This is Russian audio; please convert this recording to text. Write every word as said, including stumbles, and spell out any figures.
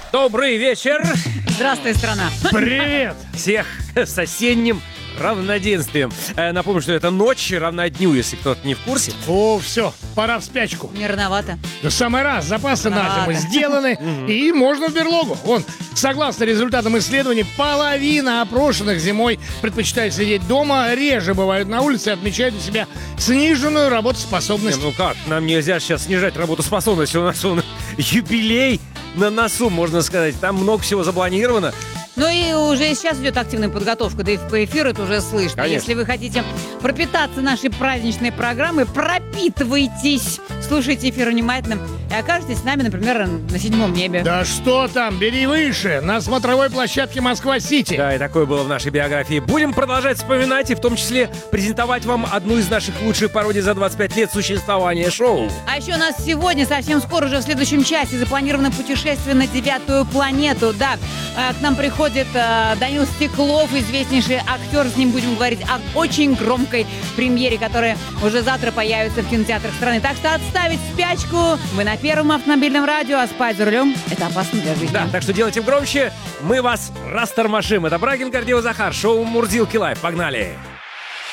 Добрый вечер! Здравствуй, страна! Привет! Всех с осенним равноденствием. Э, напомню, что это ночь равна дню, если кто-то не в курсе. О, все, пора в спячку. Не рановато. Да самый раз, запасы на зиму Рановато. сделаны, и можно в берлогу. Вон, согласно результатам исследований, половина опрошенных зимой предпочитают сидеть дома, реже бывают на улице и отмечают у себя сниженную Не, работоспособность. ну как, нам нельзя сейчас снижать работоспособность. У нас он юбилей на носу, можно сказать. Там много всего запланировано. Ну и уже сейчас идет активная подготовка, да и по эфиру это уже слышно. Конечно. Если вы хотите пропитаться нашей праздничной программой, пропитывайтесь, слушайте эфир внимательно и окажетесь с нами, например, на седьмом небе. Да что там, бери выше, на смотровой площадке Москва-Сити. Да, и такое было в нашей биографии. Будем продолжать вспоминать и в том числе презентовать вам одну из наших лучших пародий за двадцать пять лет существования шоу. А еще у нас сегодня, совсем скоро, уже в следующем часе, запланировано путешествие на девятую планету. Да, э, к нам приходит э, Данил Стеклов, известнейший актер. С ним будем говорить о очень громкой премьере, которая уже завтра появится в кинотеатрах страны. Так что отставить спячку. Вы на Первом автомобильном радио, а спать за рулем – это опасно для жизни. Да, так что делайте громче, мы вас растормошим. Это Брагин, Гордеева, Захар, шоу «Мурзилки Лайв». Погнали!